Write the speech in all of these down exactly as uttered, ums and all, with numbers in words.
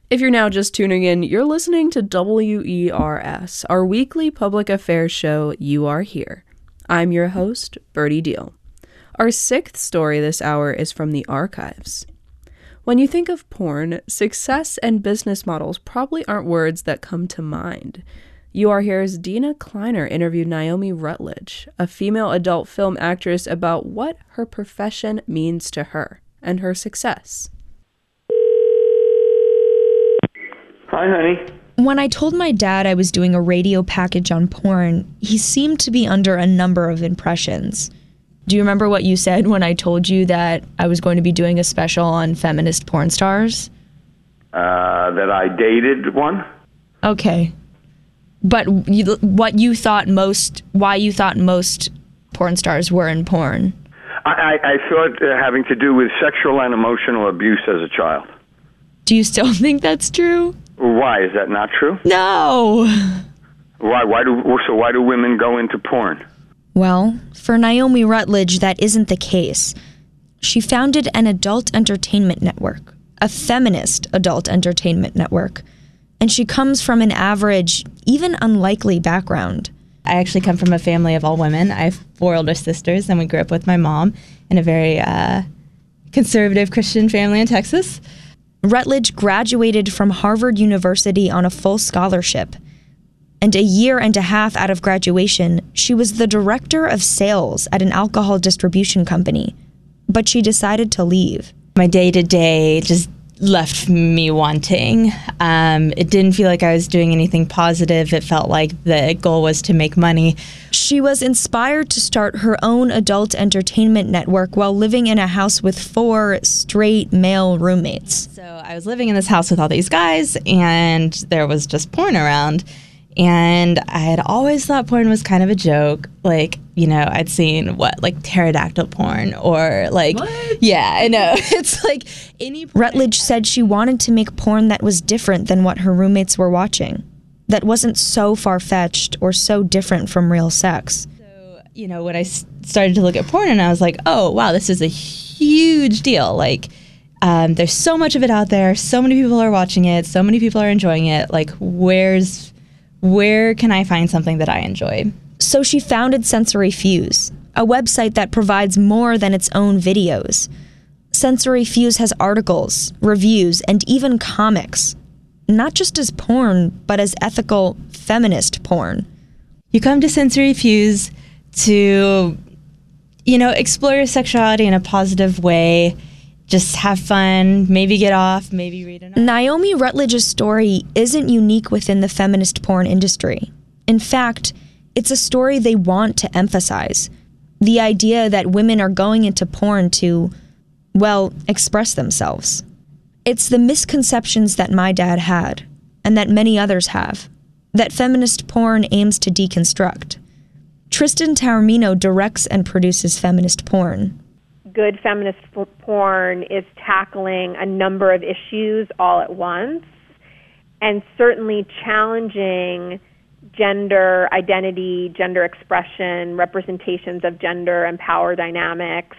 If you're now just tuning in, you're listening to W E R S, our weekly public affairs show, You Are Here. I'm your host, Birdie Deal. Our sixth story this hour is from the archives. When you think of porn, success and business models probably aren't words that come to mind. You Are Here's Dina Kleiner interviewed Naomi Rutledge, a female adult film actress, about what her profession means to her and her success. Hi, honey. When I told my dad I was doing a radio package on porn, he seemed to be under a number of impressions. Do you remember what you said when I told you that I was going to be doing a special on feminist porn stars? Uh, that I dated one? Okay. But you, what you thought most, why you thought most porn stars were in porn? I, I, I thought uh, having to do with sexual and emotional abuse as a child. Do you still think that's true? Why? Is that not true? No. Why? Why do so? Why do women go into porn? Well, for Naomi Rutledge, that isn't the case. She founded an adult entertainment network, a feminist adult entertainment network, and she comes from an average, even unlikely background. I actually come from a family of all women. I have four older sisters, and we grew up with my mom in a very uh, conservative Christian family in Texas. Rutledge graduated from Harvard University on a full scholarship. And a year and a half out of graduation, she was the director of sales at an alcohol distribution company. But she decided to leave. My day-to-day just left me wanting. Um, it didn't feel like I was doing anything positive. It felt like the goal was to make money. She was inspired to start her own adult entertainment network while living in a house with four straight male roommates. So I was living in this house with all these guys, and there was just porn around. And I had always thought porn was kind of a joke. Like, you know, I'd seen, what, like pterodactyl porn or like... What? Yeah, I know. It's like any porn. Rutledge said she wanted to make porn that was different than what her roommates were watching. That wasn't so far-fetched or so different from real sex. So, you know, when I s- started to look at porn, and I was like, oh, wow, this is a huge deal. Like, um, there's so much of it out there. So many people are watching it. So many people are enjoying it. Like, where's... Where can I find something that I enjoy? So she founded Sensory Fuse, a website that provides more than its own videos. Sensory Fuse has articles, reviews, and even comics. Not just as porn, but as ethical, feminist porn. You come to Sensory Fuse to, you know, explore your sexuality in a positive way. Just have fun, maybe get off, maybe read an article. Naomi Rutledge's story isn't unique within the feminist porn industry. In fact, it's a story they want to emphasize. The idea that women are going into porn to, well, express themselves. It's the misconceptions that my dad had, and that many others have, that feminist porn aims to deconstruct. Tristan Taormino directs and produces feminist porn. Good feminist porn is tackling a number of issues all at once, and certainly challenging gender identity, gender expression, representations of gender and power dynamics.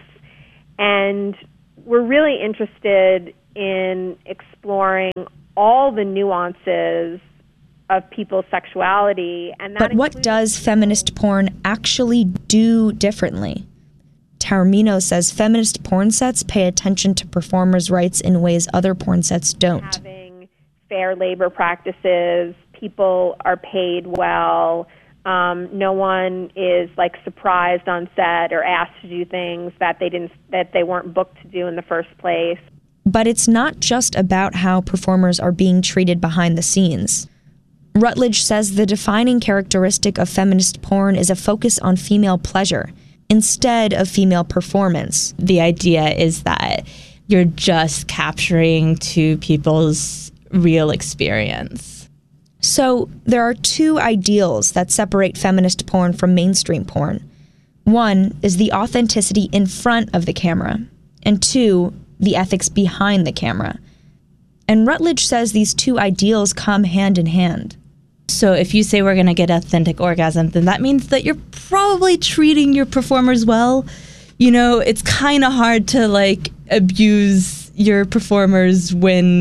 And we're really interested in exploring all the nuances of people's sexuality. And that but what does feminist porn actually do differently? Taormino says feminist porn sets pay attention to performers' rights in ways other porn sets don't. Having fair labor practices, people are paid well, um, no one is like surprised on set or asked to do things that they didn't, that they weren't booked to do in the first place. But it's not just about how performers are being treated behind the scenes. Rutledge says the defining characteristic of feminist porn is a focus on female pleasure instead of female performance. The idea is that you're just capturing two people's real experience. So there are two ideals that separate feminist porn from mainstream porn. One is the authenticity in front of the camera, and two, the ethics behind the camera. And Rutledge says these two ideals come hand in hand. So if you say we're going to get authentic orgasm, then that means that you're probably treating your performers well. You know, it's kind of hard to like abuse your performers when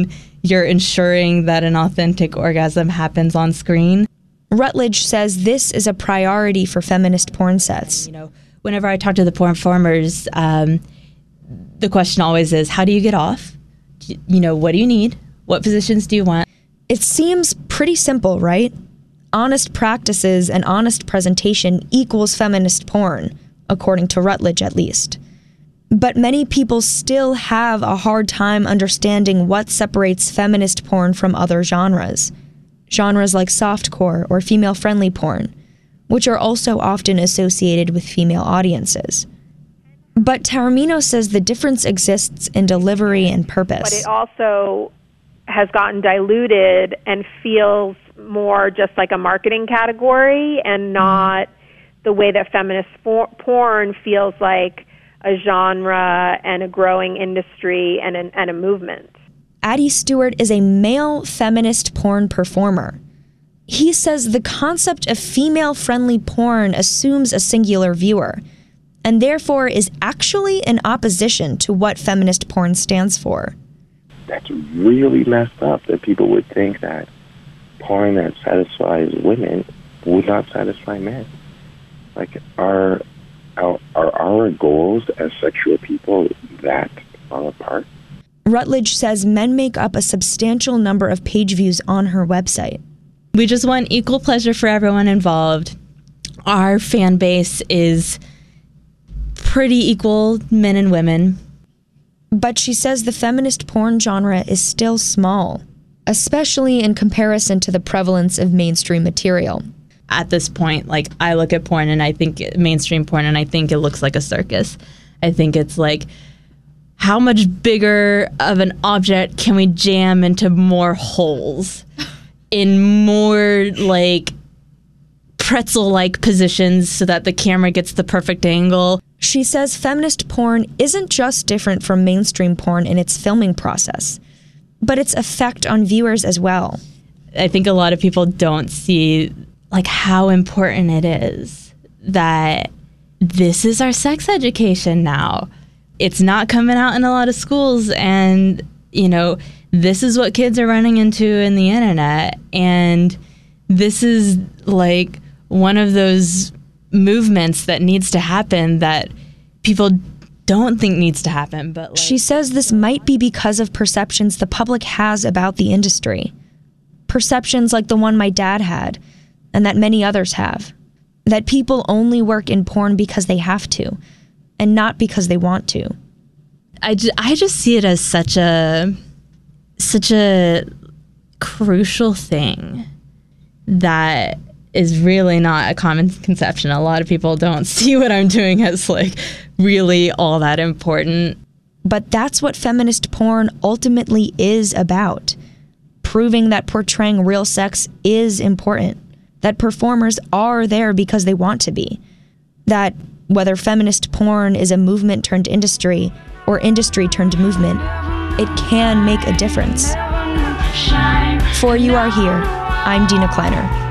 you're ensuring that an authentic orgasm happens on screen. Rutledge says this is a priority for feminist porn sets. You know, whenever I talk to the porn performers, um, the question always is, how do you get off? You know, what do you need? What positions do you want? It seems pretty simple, right? Honest practices and honest presentation equals feminist porn, according to Rutledge at least. But many people still have a hard time understanding what separates feminist porn from other genres. Genres like softcore or female-friendly porn, which are also often associated with female audiences. But Taormino says the difference exists in delivery and purpose. But it also has gotten diluted and feels more just like a marketing category and not the way that feminist for- porn feels like a genre and a growing industry and, an, and a movement. Addie Stewart is a male feminist porn performer. He says the concept of female-friendly porn assumes a singular viewer, and therefore is actually in opposition to what feminist porn stands for. That's really messed up that people would think that porn that satisfies women would not satisfy men. Like, are, are, are our goals as sexual people that far apart? Rutledge says men make up a substantial number of page views on her website. We just want equal pleasure for everyone involved. Our fan base is pretty equal, men and women. But she says the feminist porn genre is still small, especially in comparison to the prevalence of mainstream material. At this point, like, I look at porn and I think mainstream porn and I think it looks like a circus. I think it's like, how much bigger of an object can we jam into more holes in more like pretzel-like positions so that the camera gets the perfect angle? She says feminist porn isn't just different from mainstream porn in its filming process, but its effect on viewers as well. I think a lot of people don't see like how important it is that this is our sex education now. It's not coming out in a lot of schools, and, you know, this is what kids are running into in the internet, and this is like one of those movements that needs to happen that people don't think needs to happen. But like, she says this might be because of perceptions the public has about the industry. Perceptions like the one my dad had, and that many others have. That people only work in porn because they have to, and not because they want to. I, ju- I just see it as such a such a crucial thing that is really not a common conception. A lot of people don't see what I'm doing as like really all that important. But that's what feminist porn ultimately is about. Proving that portraying real sex is important. That performers are there because they want to be. That whether feminist porn is a movement turned industry or industry turned movement, it can make a difference. For You Are Here, I'm Dina Kleiner.